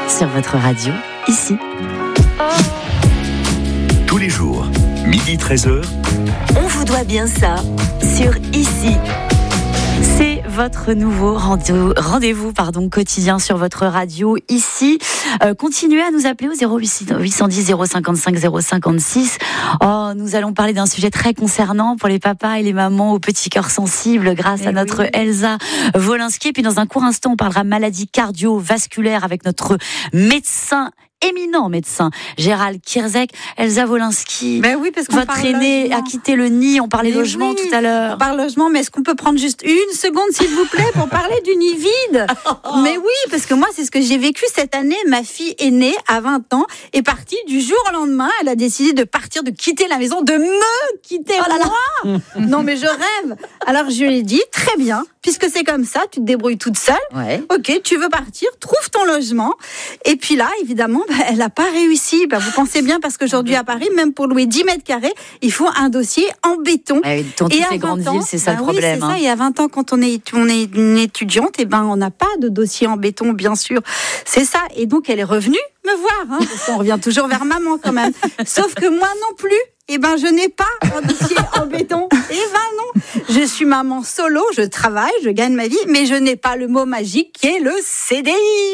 sur votre radio, ici. Tous les jours, 12h-13h. On vous doit bien ça, sur ici. C'est votre nouveau rendez-vous quotidien sur votre radio ici. Continuez à nous appeler au 0810 055 056. Nous allons parler d'un sujet très concernant pour les papas et les mamans aux petits cœurs sensibles grâce à notre Elsa Wolinski. Et puis dans un court instant, on parlera maladie cardiovasculaire avec notre éminent médecin Gérald Kierzek. Elsa Wolinski, oui, parce votre aîné a quitté le nid, on parlait logement tout à l'heure. On parle logement, mais est-ce qu'on peut prendre juste une seconde s'il vous plaît pour parler du nid vide? Mais oui, parce que moi c'est ce que j'ai vécu cette année. Ma fille aînée à 20 ans est partie du jour au lendemain, elle a décidé de partir, de quitter la maison, de me quitter moi. Non mais je rêve. Alors je lui ai dit, très bien, puisque c'est comme ça, tu te débrouilles toute seule. Ouais. Ok, tu veux partir, trouve ton logement. Et puis là, évidemment, elle n'a pas réussi. Vous pensez bien, parce qu'aujourd'hui à Paris, même pour louer 10 mètres carrés, il faut un dossier en béton. Dans toutes les grandes villes, c'est ça le problème. Oui, c'est ça. Et à 20 ans, quand on est une étudiante, on n'a pas de dossier en béton, bien sûr. C'est ça. Et donc, elle est revenue me voir, parce qu'on revient toujours vers maman quand même. Sauf que moi non plus. Je n'ai pas un dossier en béton. Non. Je suis maman solo, je travaille, je gagne ma vie, mais je n'ai pas le mot magique qui est le CDI.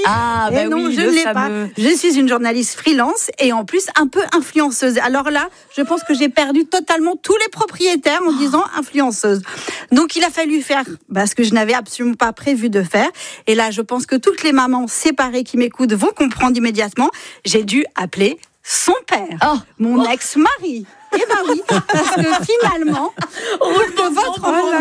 Non, je ne l'ai pas. Je suis une journaliste freelance et en plus un peu influenceuse. Alors là, je pense que j'ai perdu totalement tous les propriétaires en disant influenceuse. Donc il a fallu faire ce que je n'avais absolument pas prévu de faire. Et là, je pense que toutes les mamans séparées qui m'écoutent vont comprendre immédiatement. J'ai dû appeler son père, mon ex-mari. Oui, parce que finalement, pour que votre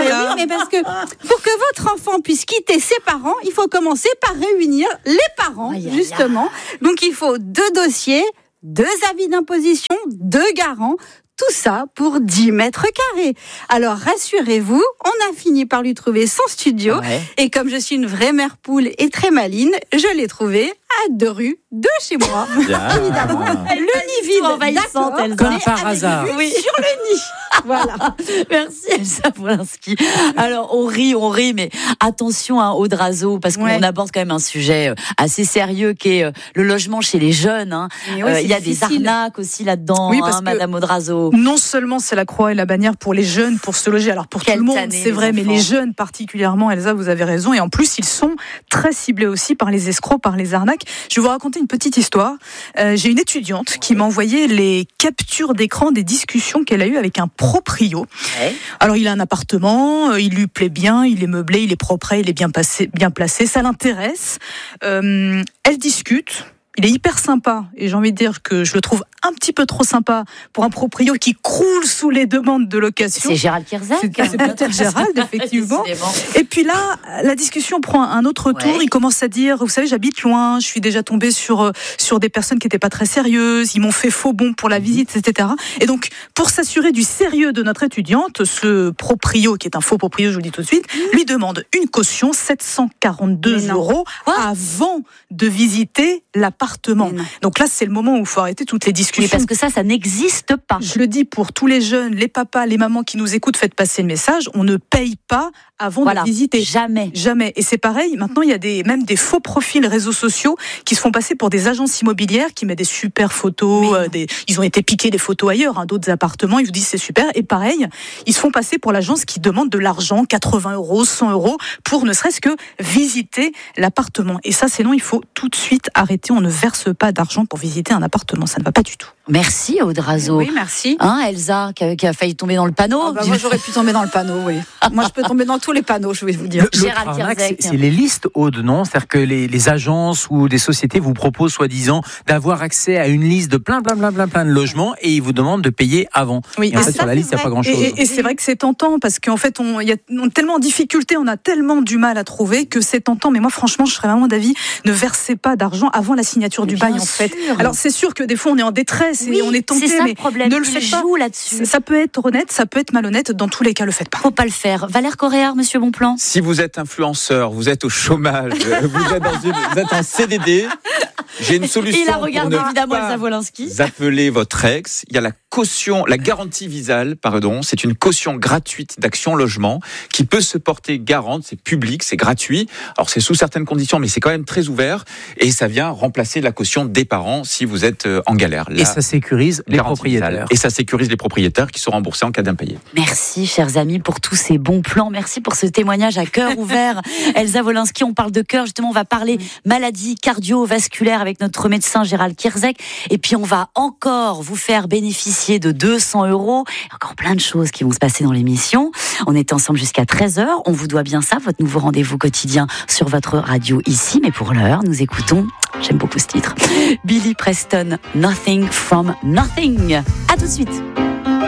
enfant, pour que votre enfant puisse quitter ses parents, il faut commencer par réunir les parents, justement. Donc il faut 2 dossiers, 2 avis d'imposition, 2 garants. Tout ça pour 10 mètres carrés. Alors, rassurez-vous, on a fini par lui trouver son studio. Et comme je suis une vraie mère poule et très maline, je l'ai trouvé à 2 rues de chez moi. Évidemment, le nid vide, envahissante, Elsa. Comme par hasard. Sur le nid. Voilà. Merci, Elsa Wolinski. Alors, on rit, mais attention Audrazo, parce qu'on aborde quand même un sujet assez sérieux qui est le logement chez les jeunes. Il y a des arnaques aussi là-dedans, Madame Audrazo. Non seulement c'est la croix et la bannière pour les jeunes pour se loger, alors pour tout le monde c'est vrai, mais les jeunes particulièrement, Elsa, vous avez raison, et en plus ils sont très ciblés aussi par les escrocs, par les arnaques. Je vais vous raconter une petite histoire. J'ai une étudiante qui m'a envoyé les captures d'écran des discussions qu'elle a eues avec un proprio. Alors il a un appartement, il lui plaît bien, il est meublé, il est propre, il est bien placé, ça l'intéresse. Elle discute. Il est hyper sympa et j'ai envie de dire que je le trouve un petit peu trop sympa pour un proprio qui croule sous les demandes de location. C'est Gérald Kierzek. C'est peut-être Gérald, effectivement. Et puis là, la discussion prend un autre tour. Il commence à dire, vous savez, j'habite loin, je suis déjà tombé sur des personnes qui n'étaient pas très sérieuses, ils m'ont fait faux bon pour la visite, etc. Et donc, pour s'assurer du sérieux de notre étudiante, ce proprio, qui est un faux proprio, je vous le dis tout de suite, lui demande une caution, 742 € avant de visiter l'appartement. Donc là, c'est le moment où il faut arrêter toutes les discussions. Mais parce que ça n'existe pas. Je le dis pour tous les jeunes, les papas, les mamans qui nous écoutent, faites passer le message. On ne paye pas avant de visiter. Jamais. Et c'est pareil, maintenant, il y a même des faux profils réseaux sociaux qui se font passer pour des agences immobilières qui mettent des super photos. Ils ont été piqués des photos ailleurs, d'autres appartements. Ils vous disent c'est super. Et pareil, ils se font passer pour l'agence qui demande de l'argent, 80 €, 100 € pour ne serait-ce que visiter l'appartement. Et ça, sinon, il faut tout de suite arrêter. On ne verse pas d'argent pour visiter un appartement. Ça ne va pas du tout. Merci Audrazo. Oui, merci. Elsa, qui a failli tomber dans le panneau. Moi, j'aurais pu tomber dans le panneau, oui. Moi, je peux tomber dans tous les panneaux, je vais vous dire. Gérald Kierzek, c'est les listes, Aude, non? C'est-à-dire que les agences ou des sociétés vous proposent, soi-disant, d'avoir accès à une liste de plein de logements et ils vous demandent de payer avant. Oui, et en fait, sur la liste, il n'y a pas grand-chose. Et c'est vrai que c'est tentant parce qu'en fait, on est tellement en difficulté, on a tellement du mal à trouver que c'est tentant. Mais moi, franchement, je serais vraiment d'avis, ne versez pas d'argent avant la signature du bail, en fait. Alors, c'est sûr que des fois, on est en détresse et on est tenté, c'est ça, mais le problème. ne le faites pas. Là-dessus. Ça peut être honnête, ça peut être malhonnête. Dans tous les cas, le faites pas. Faut pas le faire. Valère Coréard, Monsieur Bonplan. Si vous êtes influenceur, vous êtes au chômage, vous êtes en CDD, J'ai une solution. Il a regardé évidemment Elsa Wolinski. Appelez votre ex. Il y a la garantie Visale, c'est une caution gratuite d'Action Logement qui peut se porter garante. C'est public, c'est gratuit. Alors c'est sous certaines conditions, mais c'est quand même très ouvert et ça vient remplacer la caution des parents si vous êtes en galère. Et ça sécurise les propriétaires. Visale. Et ça sécurise les propriétaires qui sont remboursés en cas d'impayé. Merci, chers amis, pour tous ces bons plans. Merci pour ce témoignage à cœur ouvert. Elsa Wolinski, on parle de cœur. Justement, on va parler maladies cardiovasculaires avec notre médecin Gérald Kierzek. Et puis, on va encore vous faire bénéficier de 200 €. Encore plein de choses qui vont se passer dans l'émission. On est ensemble jusqu'à 13h. On vous doit bien ça, votre nouveau rendez-vous quotidien sur votre radio ici. Mais pour l'heure, nous écoutons, j'aime beaucoup ce titre, Billy Preston, Nothing from Nothing. À tout de suite.